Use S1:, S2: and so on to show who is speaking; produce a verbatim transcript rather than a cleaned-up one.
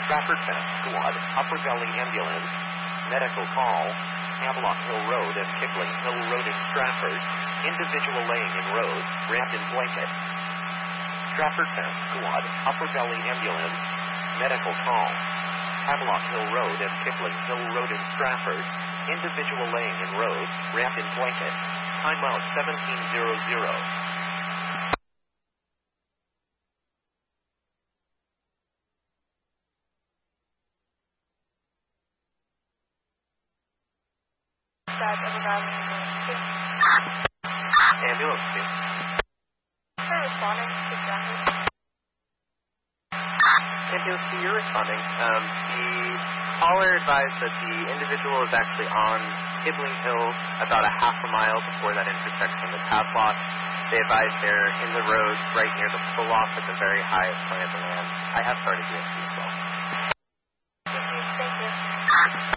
S1: Trafford Fest Squad, Upper Gully Ambulance, medical call, Havelock Hill Road and Kipling Hill Road in Stratford, individual laying in road, wrapped in blanket. Trafford Fest Squad, Upper Gully Ambulance, medical call, Havelock Hill Road and Kipling Hill Road in Stratford, individual laying in road, wrapped in blanket. Time out seventeen hundred. Ambulance two.
S2: They're responding to Stratford.
S3: Ambulance two, you're responding. Um, the caller advised that the individual is actually on Kipling Hill about a half a mile before that intersection with Havelock. They advised they're in the road right near the pull-off at the very highest point of the land. I have started U S C as well.
S2: Thank you. Thank you.